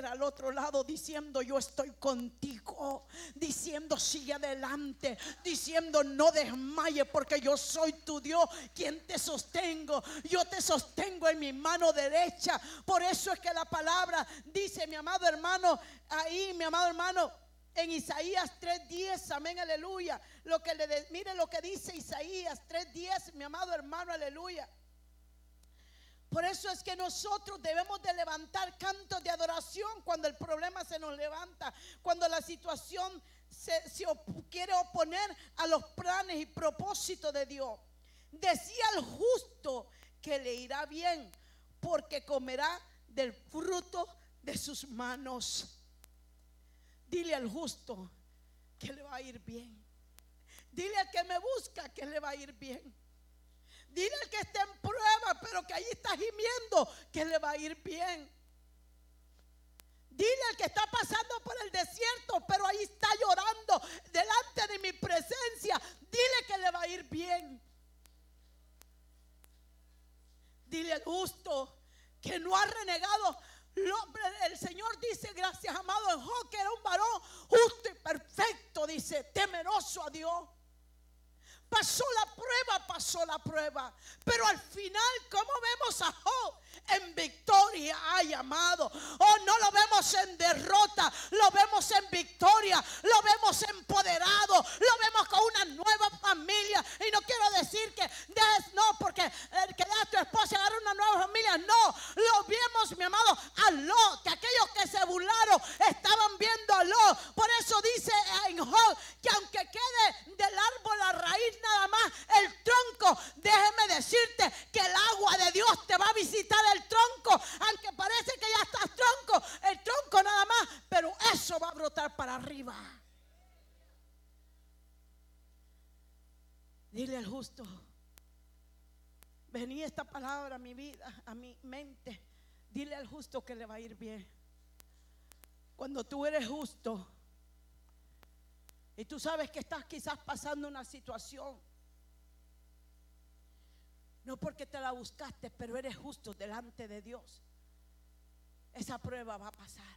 al otro lado diciendo: yo estoy contigo, diciendo: sigue adelante, diciendo: no desmaye, porque yo soy tu Dios, quien te sostengo. Yo te sostengo en mi mano derecha. Por eso es que la palabra dice, mi amado hermano, ahí, mi amado hermano, en Isaías 3:10, amén, aleluya. Mire lo que dice Isaías 3:10, mi amado hermano, aleluya. Por eso es que nosotros debemos de levantar cantos de adoración cuando el problema se nos levanta, cuando la situación se quiere oponer a los planes y propósitos de Dios. Decía el justo que le irá bien, porque comerá del fruto de sus manos. Dile al justo que le va a ir bien. Dile al que me busca que le va a ir bien. Dile al que está en prueba, pero que ahí está gimiendo, que le va a ir bien. Dile al que está pasando por el desierto, pero ahí está llorando delante de mi presencia, dile que le va a ir bien. Dile al justo que no ha renegado. El Señor dice, gracias amado, en Job, que era un varón justo y perfecto, dice, temeroso a Dios. Pasó la prueba, pero al final, ¿cómo vemos a Job? En victoria, ay amado. Oh, no lo vemos en derrota, lo vemos en victoria, lo vemos empoderado, lo vemos con una nueva familia. Y no quiero decir que porque que dejes a tu esposa y agarre una nueva familia. No, lo vemos, mi amado, a Lot, que aquellos que se burlaron estaban viendo a Lot. Por eso dice en Job que aunque quede del árbol la raíz nada más, el tronco, déjeme decirte que el agua de Dios te va a visitar el tronco, aunque parece que ya estás tronco, el tronco nada más, pero eso va a brotar para arriba. Dile al justo, venía esta palabra a mi vida, a mi mente. Dile al justo que le va a ir bien. Cuando tú eres justo y tú sabes que estás quizás pasando una situación, no porque te la buscaste, pero eres justo delante de Dios, esa prueba va a pasar.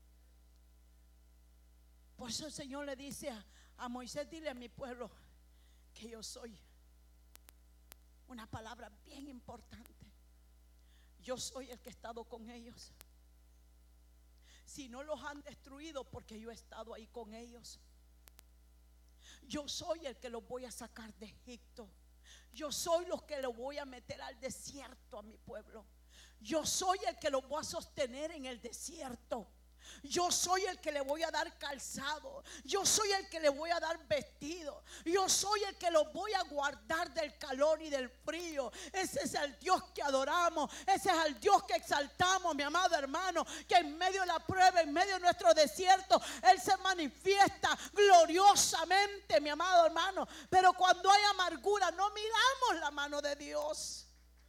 Por eso el Señor le dice a Moisés: dile a mi pueblo que yo soy. Una palabra bien importante. Yo soy el que he estado con ellos. Si no los han destruido, porque yo he estado ahí con ellos. Yo soy el que los voy a sacar de Egipto. Yo soy los que los voy a meter al desierto a mi pueblo. Yo soy el que los voy a sostener en el desierto. Yo soy el que le voy a dar calzado. Yo soy el que le voy a dar vestido. Yo soy el que los voy a guardar del calor y del frío. Ese es el Dios que adoramos. Ese es el Dios que exaltamos, mi amado hermano. Que en medio de la prueba, en medio de nuestro desierto, Él se manifiesta gloriosamente, mi amado hermano. Pero cuando hay amargura, no miramos la mano de Dios.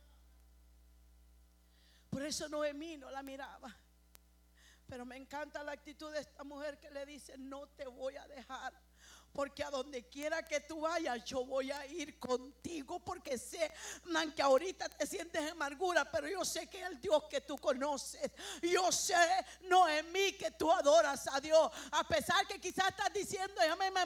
Por eso Noemí no la miraba. Pero me encanta la actitud de esta mujer que le dice: no te voy a dejar, porque a donde quiera que tú vayas, yo voy a ir contigo, porque sé que ahorita te sientes en amargura, pero yo sé que es el Dios que tú conoces. Yo sé, Noemí, que tú adoras a Dios, a pesar que quizás estás diciendo: llámame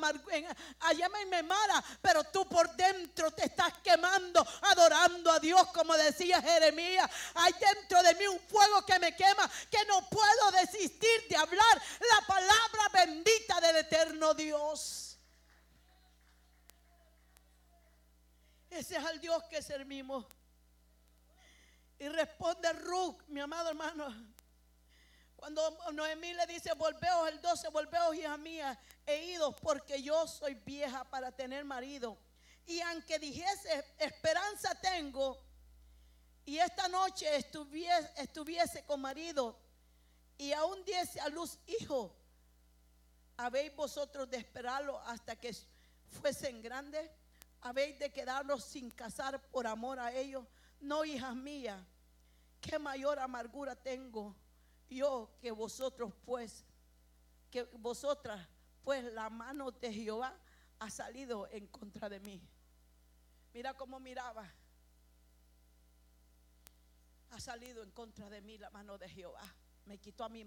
mala, pero tú por dentro te estás quemando, adorando a Dios, como decía Jeremías: hay dentro de mí un fuego que me quema, que no puedo desistir de hablar la palabra bendita del eterno Dios. Ese es el Dios que servimos. Y responde Ruth, mi amado hermano, cuando Noemí le dice: volveos, el 12, volveos, hija mía, he ido, porque yo soy vieja para tener marido. Y aunque dijese: esperanza tengo, y esta noche estuviese con marido, y aún diese a luz hijo, ¿habéis vosotros de esperarlo hasta que fuesen grandes? ¿Habéis de quedarlos sin casar por amor a ellos? No, hijas mías, qué mayor amargura tengo yo que vosotras, pues la mano de Jehová ha salido en contra de mí. Mira cómo miraba. Ha salido en contra de mí la mano de Jehová. Me quitó a mi